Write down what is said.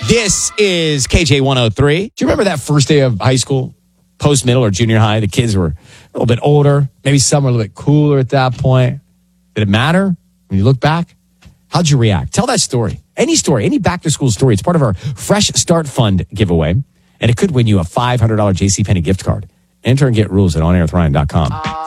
This is KJ 103. Do you remember that first day of high school, post middle or junior high? The kids were a little bit older. Maybe some were a little bit cooler at that point. Did it matter when you look back? How'd you react? Tell that story. Any story, any back to school story. It's part of our Fresh Start Fund giveaway. And it could win you a $500 JCPenney gift card. Enter and get rules at onairwithryan.com.